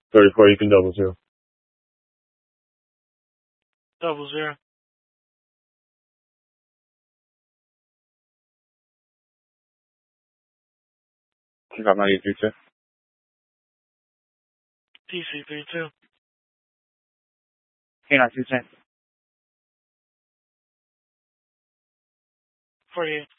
34, you can 00. 00. Got 9832. TC32. K926. 48.